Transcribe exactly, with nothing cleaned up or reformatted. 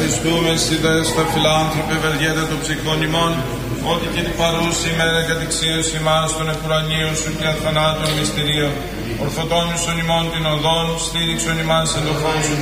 ευχαριστούμε εσύ δέστα φιλάνθρωπε ευεργέτα των ψυχών ημών, ότι και την παρούση ημέρα κατεξίωση ημάς των επουρανίων σου και αθανάτων μυστηρίων, ορθοτόνιουσον ημών την οδόν, στήριξον ημάς εν το φως σου